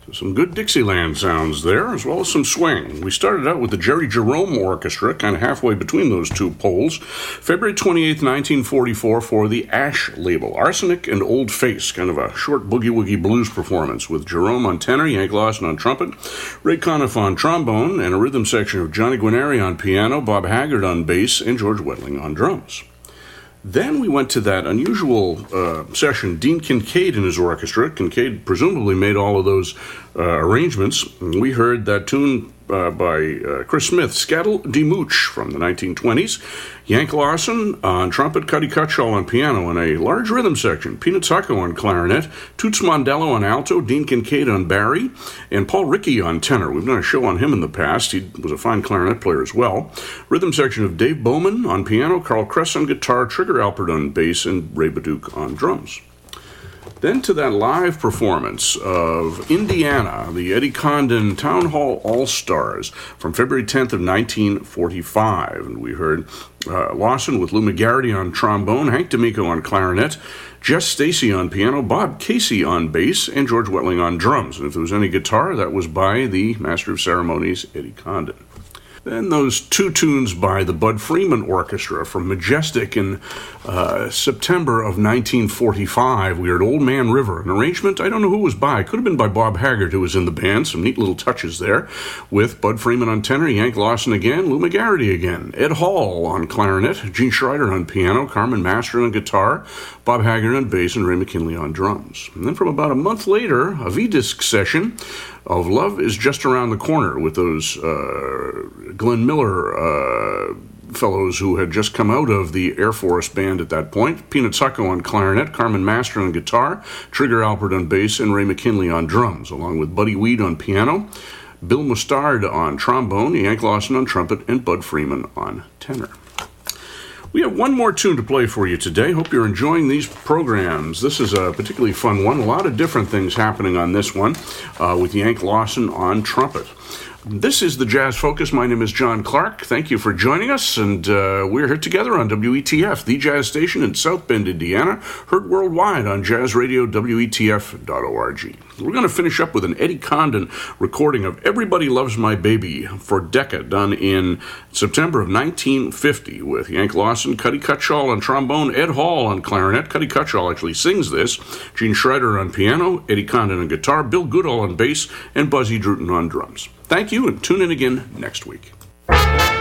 Some good Dixieland sounds there, as well as some swing. We started out with the Jerry Jerome Orchestra, kind of halfway between those two poles. February 28th, 1944, for the Ash label. Arsenic and Old Face, kind of a short boogie-woogie blues performance with Jerome on tenor, Yank Lawson on trumpet, Ray Conniff on trombone, and a rhythm section of Johnny Guarneri on piano, Bob Haggart on bass, and George Wettling on drums. Then we went to that unusual session, Dean Kincaid and his orchestra. Kincaid presumably made all of those arrangements. We heard that tune by Chris Smith, Scattle de Mooch from the 1920s. Yank Lawson on trumpet, Cuddy Cutshall on piano, and a large rhythm section. Peanut Sacco on clarinet, Toots Mondello on alto, Dean Kincaid on bari, and Paul Rickey on tenor. We've done a show on him in the past. He was a fine clarinet player as well. Rhythm section of Dave Bowman on piano, Carl Kress on guitar, Trigger Alpert on bass, and Ray Baduch on drums. Then to that live performance of Indiana, the Eddie Condon Town Hall All-Stars from February 10th of 1945. And we heard Lawson with Lou McGarity on trombone, Hank D'Amico on clarinet, Jess Stacy on piano, Bob Casey on bass, and George Wettling on drums. And if there was any guitar, that was by the Master of Ceremonies, Eddie Condon. Then those two tunes by the Bud Freeman Orchestra from Majestic in September of 1945. We heard Old Man River, an arrangement I don't know who it was by. It could have been by Bob Haggart, who was in the band. Some neat little touches there with Bud Freeman on tenor, Yank Lawson again, Lou McGarity again, Ed Hall on clarinet, Gene Schreider on piano, Carmen Master on guitar, Bob Haggart on bass, and Ray McKinley on drums. And then from about a month later, a V-disc session of Love Is Just Around the Corner with those Glenn Miller fellows who had just come out of the Air Force band at that point. Peanut Sacco on clarinet, Carmen Master on guitar, Trigger Alpert on bass, and Ray McKinley on drums, along with Buddy Weed on piano, Bill Mustard on trombone, Yank Lawson on trumpet, and Bud Freeman on tenor. We have one more tune to play for you today. Hope you're enjoying these programs. This is a particularly fun one. A lot of different things happening on this one with Yank Lawson on trumpet. This is the Jazz Focus. My name is John Clark. Thank you for joining us, and we're here together on WETF, the jazz station in South Bend, Indiana, heard worldwide on jazzradio.wetf.org. We're going to finish up with an Eddie Condon recording of Everybody Loves My Baby for Decca, done in September of 1950 with Yank Lawson, Cuddy Cutshall on trombone, Ed Hall on clarinet. Cuddy Cutshall actually sings this. Gene Schreider on piano, Eddie Condon on guitar, Bill Goodall on bass, and Buzzy Druten on drums. Thank you, and tune in again next week.